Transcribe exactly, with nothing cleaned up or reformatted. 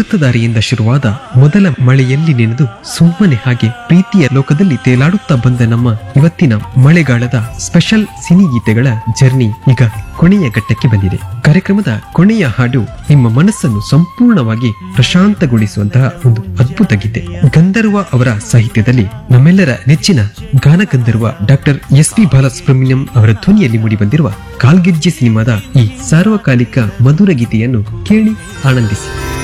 ಅಮೃತಧಾರಿಯಿಂದ ಶುರುವಾದ ಮೊದಲ ಮಳೆಯಲ್ಲಿ ನೆನೆದು ಸುಮ್ಮನೆ ಹಾಗೆ ಪ್ರೀತಿಯ ಲೋಕದಲ್ಲಿ ತೇಲಾಡುತ್ತಾ ಬಂದ ನಮ್ಮ ಇವತ್ತಿನ ಮಳೆಗಾಲದ ಸ್ಪೆಷಲ್ ಸಿನಿ ಗೀತೆಗಳ ಜರ್ನಿ ಈಗ ಕೊನೆಯ ಘಟ್ಟಕ್ಕೆ ಬಂದಿದೆ. ಕಾರ್ಯಕ್ರಮದ ಕೊನೆಯ ಹಾಡು ನಿಮ್ಮ ಮನಸ್ಸನ್ನು ಸಂಪೂರ್ಣವಾಗಿ ಪ್ರಶಾಂತಗೊಳಿಸುವಂತಹ ಒಂದು ಅದ್ಭುತ ಗೀತೆ. ಗಂಧರ್ವ ಅವರ ಸಾಹಿತ್ಯದಲ್ಲಿ ನಮ್ಮೆಲ್ಲರ ನೆಚ್ಚಿನ ಗಾನಗಂಧರ್ವ ಡಾಕ್ಟರ್ ಎಸ್ ಪಿ ಬಾಲಸುಬ್ರಹ್ಮಣ್ಯಂ ಅವರ ಧ್ವನಿಯಲ್ಲಿ ಮೂಡಿಬಂದಿರುವ ಕಾಲ್ಗೆಜ್ಜೆ ಸಿನಿಮಾದ ಈ ಸಾರ್ವಕಾಲಿಕ ಮಧುರ ಗೀತೆಯನ್ನು ಕೇಳಿ ಆನಂದಿಸಿ.